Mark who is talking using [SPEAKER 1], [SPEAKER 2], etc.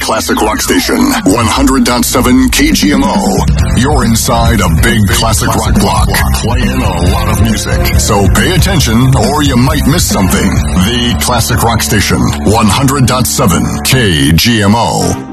[SPEAKER 1] classic rock station, 100.7 KGMO. You're inside a big classic rock block, playing a lot of music. So pay attention or you might miss something. The Classic Rock Station, 100.7 KGMO.